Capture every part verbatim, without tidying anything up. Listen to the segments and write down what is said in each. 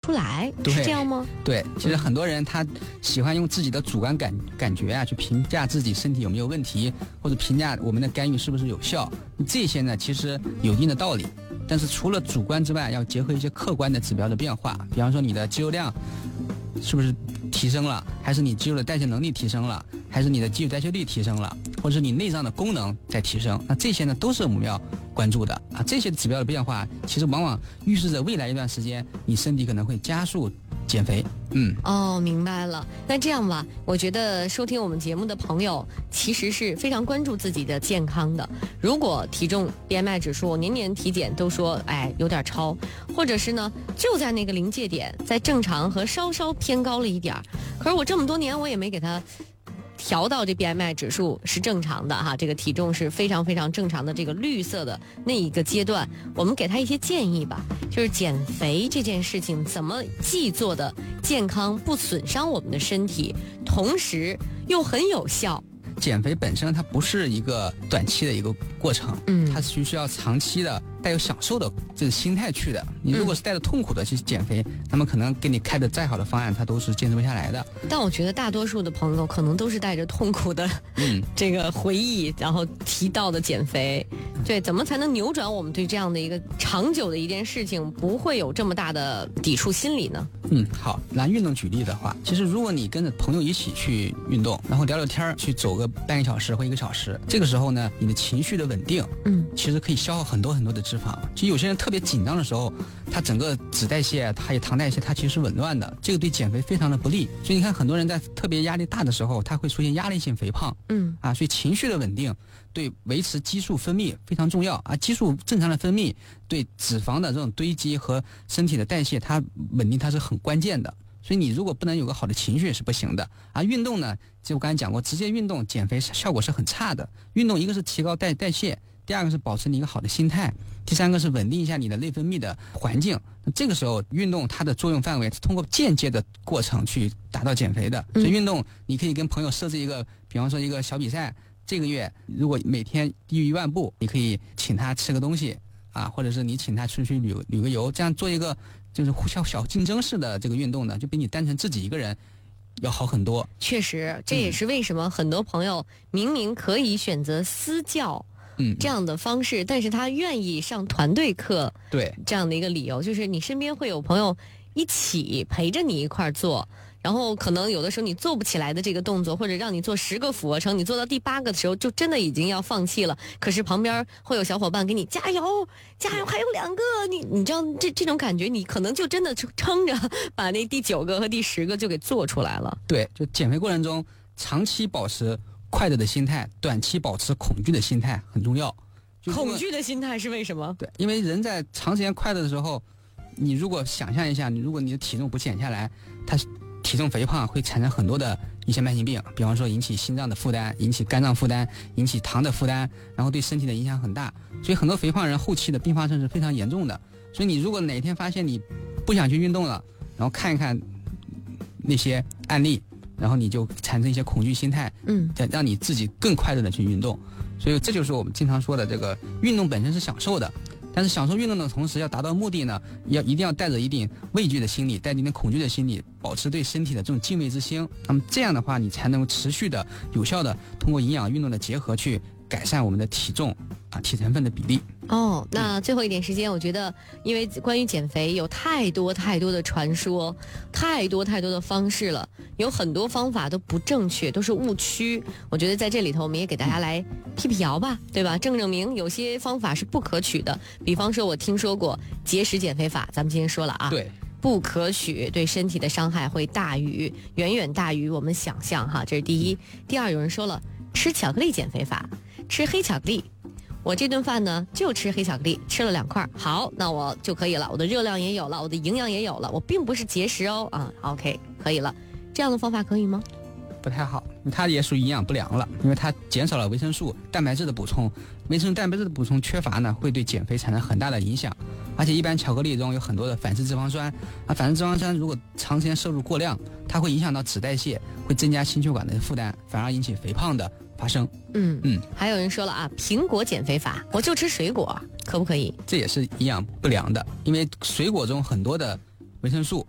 出来， 是这样吗？ 对，其实很多人他喜欢用自己的主观感感觉啊去评价自己身体有没有问题，或者评价我们的干预是不是有效。这些呢，其实有一定的道理。但是除了主观之外，要结合一些客观的指标的变化，比方说你的肌肉量是不是提升了，还是你肌肉的代谢能力提升了，还是你的基础代谢率提升了，或者是你内脏的功能在提升。那这些呢，都是我们要关注的啊。这些指标的变化，其实往往预示着未来一段时间你身体可能会加速减肥。嗯， 哦，明白了。那这样吧，我觉得收听我们节目的朋友其实是非常关注自己的健康的。如果体重 B M I 指数年年体检都说哎有点超，或者是呢就在那个临界点，在正常和稍稍偏高了一点，可是我这么多年我也没给他调到这 B M I 指数是正常的哈，这个体重是非常非常正常的，这个绿色的那一个阶段，我们给他一些建议吧，就是减肥这件事情怎么既做的健康不损伤我们的身体，同时又很有效。 减肥本身它不是一个短期的一个过程， 嗯， 它是需要长期的带有享受的这个心态去的。你如果是带着痛苦的去减肥，嗯、那么可能给你开的再好的方案，它都是坚持不下来的。 但我觉得大多数的朋友可能都是带着痛苦的，嗯，这个回忆，然后提到的减肥。对，怎么才能扭转我们对这样的一个长久的一件事情不会有这么大的抵触心理呢？ 嗯，好，拿运动举例的话，其实如果你跟着朋友一起去运动，然后聊聊天，去走个半个小时或一个小时，这个时候呢，你的情绪的稳定，嗯，其实可以消耗很多很多的脂肪。其实有些人特别紧张的时候，他整个脂代谢还有糖代谢，它其实是紊乱的，这个对减肥非常的不利。所以你看，很多人在特别压力大的时候，他会出现压力性肥胖，嗯，啊，所以情绪的稳定对维持激素分泌非常重要啊。激素正常的分泌对脂肪的这种堆积和身体的代谢，它稳定它是很关键的。所以你如果不能有个好的情绪是不行的啊。运动呢，就我刚才讲过，直接运动减肥效果是很差的。运动一个是提高代代谢，第二个是保持你一个好的心态，第三个是稳定一下你的内分泌的环境。那这个时候运动它的作用范围是通过间接的过程去达到减肥的。所以运动你可以跟朋友设置一个，比方说一个小比赛，这个月如果每天低于一万步，你可以请他吃个东西啊，或者是你请他出去旅旅个游，这样做一个就是互相小竞争式的这个运动呢，就比你单纯自己一个人要好很多。 确实，这也是为什么很多朋友明明可以选择私教嗯这样的方式，但是他愿意上团队课， 对这样的一个理由，就是你身边会有朋友一起陪着你一块儿做。然后可能有的时候你做不起来的这个动作，或者让你做十个俯卧撑，你做到第八个的时候就真的已经要放弃了，可是旁边会有小伙伴给你加油加油，还有两个，你你知道这这种感觉，你可能就真的撑着把那第九个和第十个就给做出来了。 对，就减肥过程中长期保持快乐的心态，短期保持恐惧的心态很重要。 恐惧的心态是为什么？ 对，因为人在长时间快乐的时候，你如果想象一下，你如果你的体重不减下来，它体重肥胖会产生很多的一些慢性病，比方说引起心脏的负担，引起肝脏负担，引起糖的负担，然后对身体的影响很大。所以很多肥胖人后期的并发症是非常严重的。所以你如果哪天发现你不想去运动了，然后看一看那些案例，然后你就产生一些恐惧心态，嗯，让你自己更快乐的去运动。所以这就是我们经常说的，这个运动本身是享受的，但是享受运动的同时，要达到目的呢，要一定要带着一定畏惧的心理，带着一定恐惧的心理，保持对身体的这种敬畏之心。那么这样的话，你才能持续的、有效的通过营养运动的结合去改善我们的体重啊、体成分的比例。 哦，那最后一点时间，我觉得，因为关于减肥有太多太多的传说，太多太多的方式了，有很多方法都不正确，都是误区。我觉得在这里头，我们也给大家来辟辟谣吧，对吧？正证明有些方法是不可取的。比方说，我听说过节食减肥法，咱们今天说了啊， 对， 不可取，对身体的伤害会大于远远大于我们想象哈，这是第一。第二，有人说了，吃巧克力减肥法，吃黑巧克力。我这顿饭呢就吃黑巧克力，吃了两块，好，那我就可以了，我的热量也有了，我的营养也有了，我并不是节食哦啊 ，OK， 可以了，这样的方法可以吗？ 不太好，它也属于营养不良了，因为它减少了维生素、蛋白质的补充，维生素、蛋白质的补充缺乏呢，会对减肥产生很大的影响。而且一般巧克力中有很多的反式脂肪酸，啊，反式脂肪酸如果长时间摄入过量，它会影响到脂代谢，会增加心血管的负担，反而引起肥胖的发生。 嗯嗯，还有人说了啊，苹果减肥法，我就吃水果，可不可以？ 这也是营养不良的，因为水果中很多的维生素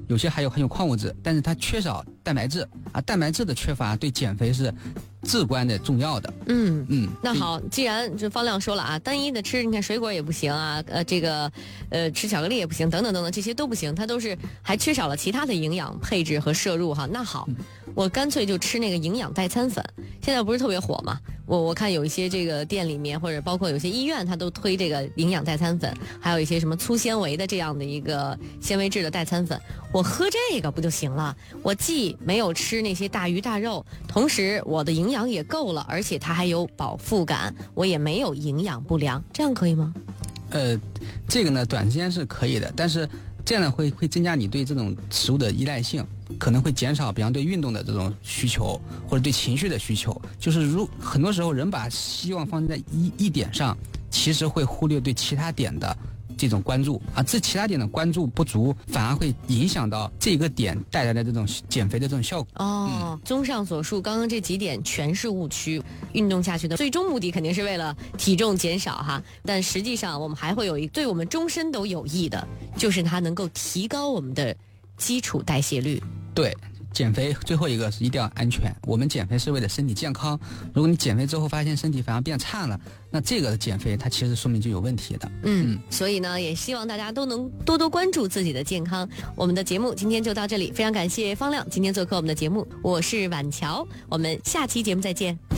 有些还有含有矿物质，但是它缺少蛋白质啊，蛋白质的缺乏对减肥是至关的重要的。 嗯嗯，那好，既然这方亮说了啊，单一的吃，你看水果也不行啊，呃，这个呃吃巧克力也不行，等等等等，这些都不行，它都是还缺少了其他的营养配置和摄入哈。那好，嗯、我干脆就吃那个营养代餐粉，现在不是特别火嘛？我我看有一些这个店里面，或者包括有些医院，它都推这个营养代餐粉，还有一些什么粗纤维的这样的一个纤维质的代餐粉，我喝这个不就行了？我既没有吃那些大鱼大肉，同时我的营养也够了，而且它还有饱腹感，我也没有营养不良，这样可以吗？ 呃，这个呢，短时间是可以的，但是这样呢会会增加你对这种食物的依赖性，可能会减少，比方对运动的这种需求，或者对情绪的需求。就是如很多时候人把希望放在一一点上，其实会忽略对其他点的这种关注啊，这其他点的关注不足，反而会影响到这个点带来的这种减肥的这种效果。 哦，综上所述，刚刚这几点全是误区。运动下去的最终目的肯定是为了体重减少哈，但实际上我们还会有一对我们终身都有益的，就是它能够提高我们的基础代谢率。 对。减肥最后一个是一定要安全，我们减肥是为了身体健康，如果你减肥之后发现身体反而变差了，那这个减肥它其实说明就有问题的。 嗯，嗯所以呢也希望大家都能多多关注自己的健康。我们的节目今天就到这里，非常感谢方亮今天做客我们的节目，我是婉乔，我们下期节目再见。